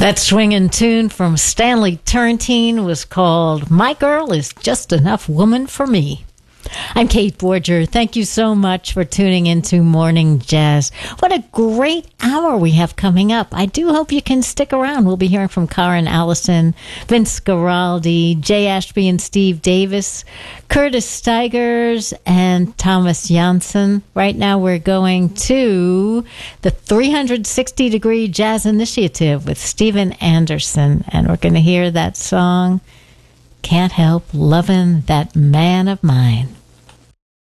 That swinging tune from Stanley Turrentine was called My Girl Is Just Enough Woman for Me. I'm Kate Borger. Thank you so much for tuning into Morning Jazz. What a great hour we have coming up. I do hope you can stick around. We'll be hearing from Karen Allison, Vince Guaraldi, Jay Ashby and Steve Davis, Curtis Stigers, and Thomas Janssen. Right now we're going to the 360-degree Jazz Initiative with Steven Anderson, and we're going to hear that song, Can't Help Lovin' That Man of Mine.